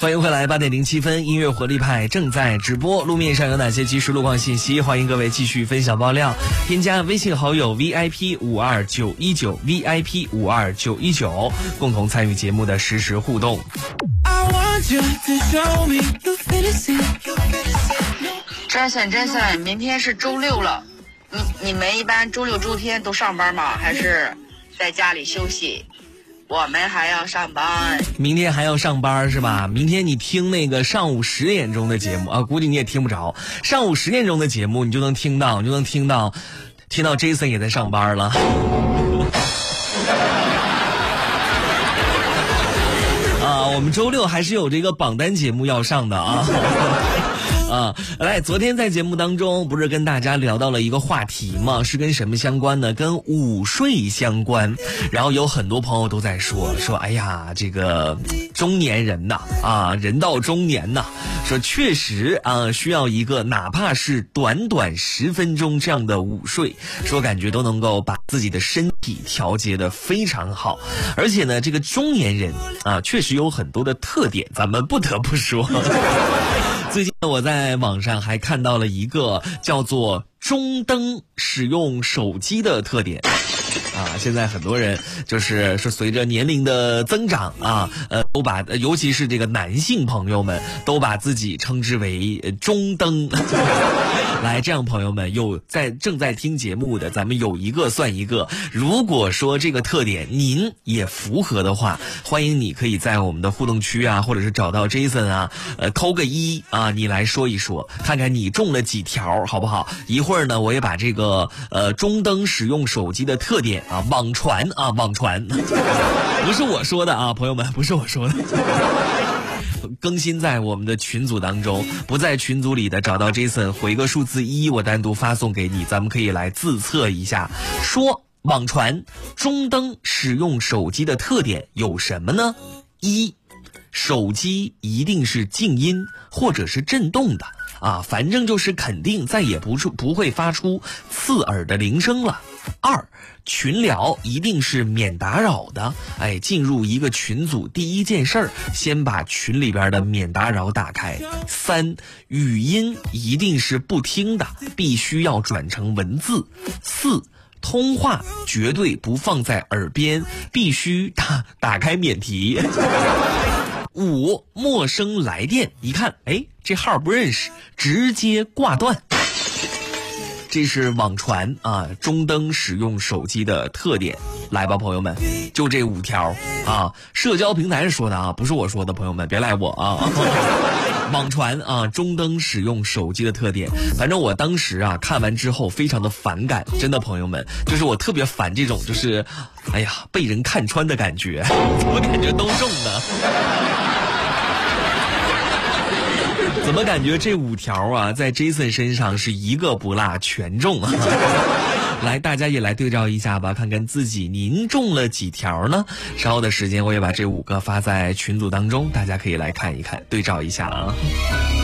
欢迎回来，8点07分，音乐活力派正在直播。路面上有哪些即时路况信息？欢迎各位继续分享爆料。添加微信好友 VIP52919 VIP52919，共同参与节目的实时互动。 Jason，明天是周六了，你们一般周六周天都上班吗？还是在家里休息？我们还要上班。 明天还要上班是吧？明天你听那个上午10点钟的节目啊，估计你也听不着。上午10点钟的节目，你就能听到 Jason 也在上班了。啊，我们周六还是有这个榜单节目要上的啊。来，昨天在节目当中不是跟大家聊到了一个话题吗？是跟什么相关呢？跟午睡相关。然后有很多朋友都在说，哎呀，这个中年人呐，人到中年呐，说确实需要一个哪怕是短短10分钟这样的午睡，说感觉都能够把自己的身体调节得非常好。而且呢，这个中年人确实有很多的特点，咱们不得不说。最近我在网上还看到了一个叫做中灯使用手机的特点。现在很多人就是随着年龄的增长都把尤其是这个男性朋友们都把自己称之为中灯。来，这样朋友们正在听节目的，咱们有一个算一个。如果说这个特点您也符合的话，欢迎你可以在我们的互动区或者是找到 Jason 扣个1你来说一说，看看你中了几条好不好？一会儿呢，我也把这个中灯使用手机的特点网传，不是我说的朋友们，不是我说的。更新在我们的群组当中，不在群组里的找到 Jason 回个数字1，我单独发送给你，咱们可以来自测一下。说网传中灯使用手机的特点有什么呢？1，手机一定是静音或者是震动的反正就是肯定再也不会发出刺耳的铃声了。2，群聊一定是免打扰的，进入一个群组第一件事儿，先把群里边的免打扰打开。3，语音一定是不听的，必须要转成文字。4，通话绝对不放在耳边，必须打开免提。5，陌生来电一看这号不认识，直接挂断。这是网传中灯使用手机的特点。来吧朋友们，就这5条社交平台上说的不是我说的，朋友们别赖我网传中灯使用手机的特点。反正我当时看完之后非常的反感，真的朋友们，就是我特别烦这种就是被人看穿的感觉，我感觉都中的。怎么感觉这5条在 Jason 身上是一个不落全中来，大家也来对照一下吧，看看您中了几条呢？稍后的时间我也把这5个发在群组当中，大家可以来看一看，对照一下